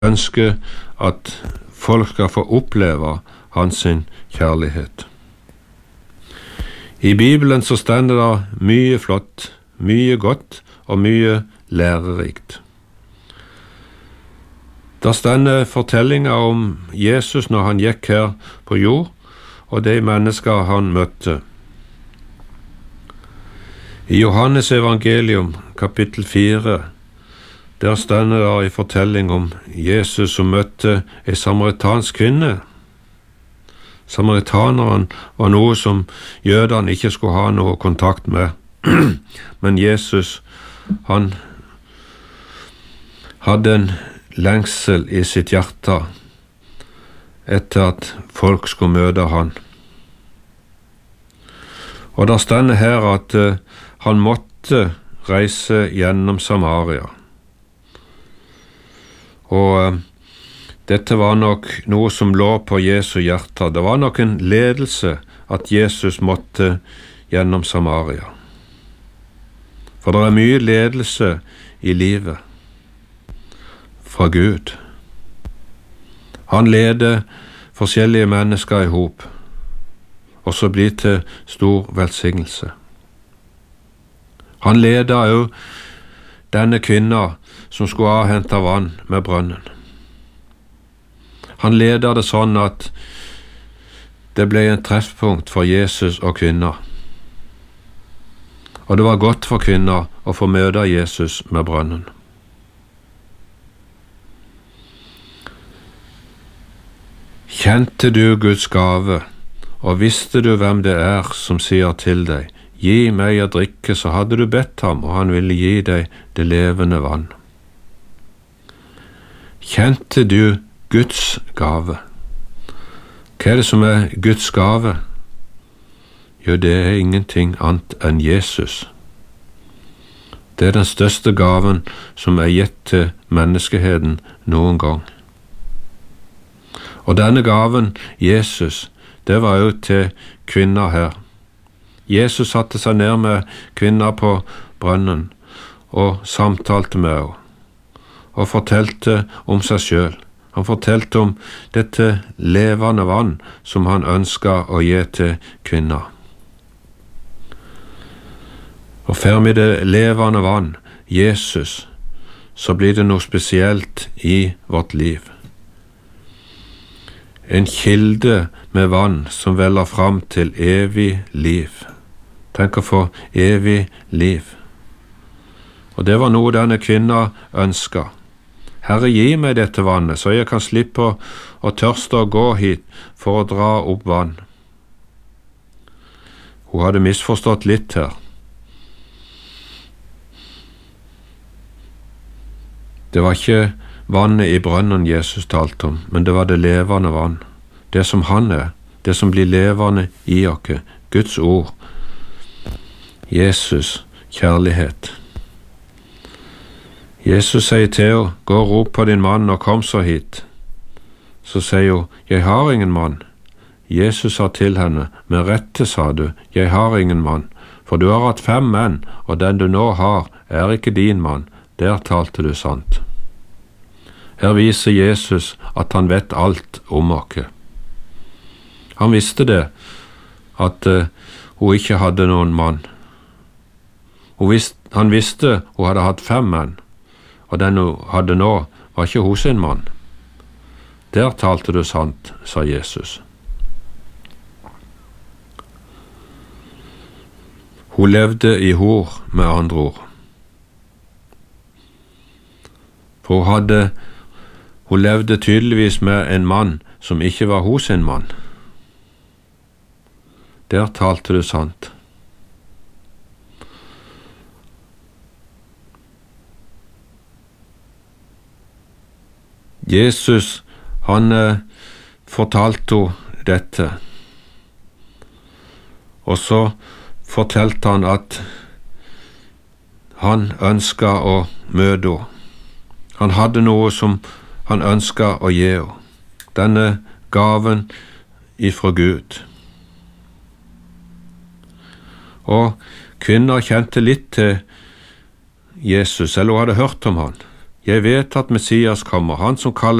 ønsker at folk skal få oppleve hans kjærlighet. I Bibelen så stender det mye flott, mye godt og mye lærerikt. Der stender fortellinger om Jesus når han gikk her på jord, og de mennesker han møtte. I Johannes evangelium, kapittel 4, der stender det en fortelling om Jesus som møtte en samaritansk kvinne. Samaritaneren var noe som jødene ikke skulle ha noe kontakt med, men Jesus, han hadde en lengsel i sitt hjerte etter at folk skulle møte han. Og der stender her at han måtte reise gjennom Samaria. Og dette var nok noe som lå på Jesu hjerte. Det var nok en ledelse at Jesus måtte gjennom Samaria. For det er mye ledelse i livet fra Gud. Han leder forskjellige mennesker i hop, og så blir til stor velsignelse. Han leder også denne kvinna som skulle ha hentet vann med brønnen. Han leder det sånn at det ble en treffpunkt for Jesus og kvinna. Og det var godt for kvinna å få møte Jesus med brønnen. Kjente du Guds gave, og visste du hvem det er som sier til deg, gi meg å drikke, så hadde du bedt ham, og han ville gi deg det levende vann. Kjente du Guds gave? Hva er det som er Guds gave? Jo, det er ingenting annet enn Jesus. Det er den største gaven som er gitt til menneskeheten noen gang. Og denne gaven, Jesus, det var jo til kvinner her. Jesus satte seg ned med kvinner på brønnen og samtalte med henne, og fortalte om seg selv. Han fortalte om dette levende vann som han ønsket å gi til kvinner. Og får vi det levende vann, Jesus, så blir det noe spesielt i vårt liv. En kilde med vann som veller fram til evig liv. Tenk å få evig liv. Og det var noe denne kvinna ønsket. Herre, gi meg dette vannet, så jeg kan slippe å tørste og gå hit for å dra opp vann. Hun hadde misforstått litt her. Det var ikke vannet i brønnen Jesus talte om, men det var det levende vann. Det som han er, det som blir levende i oss, Guds ord, Jesus, kjærlighet. Jesus sier til henne, gå og rop på din mann og kom så hit. Så sier hun, jeg har ingen mann. Jesus sa til henne, med rette sa du, jeg har ingen mann, for du har hatt 5 menn, og den du nå har, er ikke din mann. Der talte du sant. Her viser Jesus at han vet alt om oss. Han visste det, at hun ikke hadde noen mann. Han visste hun hadde hatt 5 menn, og den hun hadde nå, var ikke hun sin mann. Der talte du sant, sa Jesus. Hun levde i hor, med andre ord. For hun levde tydeligvis med en mann som ikke var hos sin mann. Der talte du sant. Jesus, han fortalte henne dette, og så fortalte han at han ønsket å møte henne. Han hadde noe som han ønsket å gi henne, denne gaven ifra Gud. Og kvinner kjente litt til Jesus, eller hun hadde hørt om han. Jeg vet at Messias kommer, han som kalles